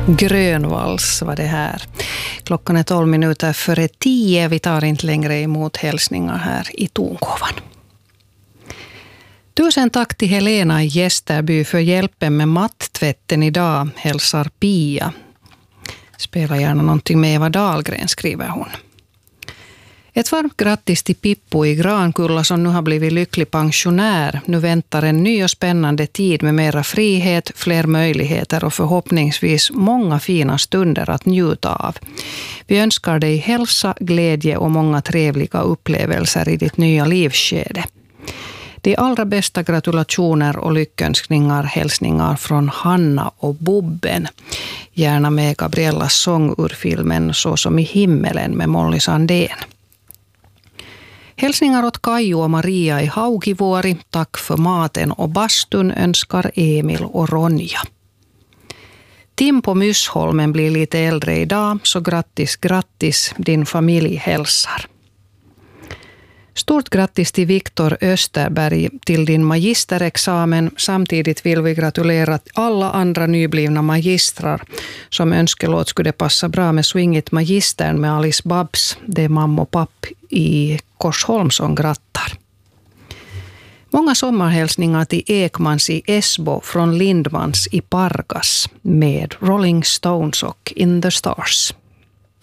Grönvals var det här. Klockan är 12 minuter före 10. Vi tar inte längre emot hälsningar här i Tonkovan. Tusen tack till Helena i Gästerby för hjälpen med mattvätten idag, hälsar Pia. Spela gärna någonting med Eva Dahlgren, skriver hon. Ett varmt grattis till Pippo i Grankulla som nu har blivit lycklig pensionär. Nu väntar en ny och spännande tid med mera frihet, fler möjligheter och förhoppningsvis många fina stunder att njuta av. Vi önskar dig hälsa, glädje och många trevliga upplevelser i ditt nya livsskede. De allra bästa gratulationer och lyckönskningar, hälsningar från Hanna och Bobben. Gärna med Gabriellas sång ur filmen Så som i himmelen med Molly Sandén. Hälsningar åt Kaiju och Maria i Haukivuori. Tack för maten och bastun önskar Emil och Ronja. Tim på Myssholmen blir lite äldre idag, så grattis, din familj hälsar. Stort grattis till Viktor Österberg till din magisterexamen. Samtidigt vill vi gratulera alla andra nyblivna magistrar. Som önskelåt skulle passa bra med Swingit Magistern med Alice Babs. Det är mamma och papp i Korsholm som grattar. Många sommarhälsningar till Ekmans i Esbo från Lindmans i Pargas med Rolling Stones och In the Stars.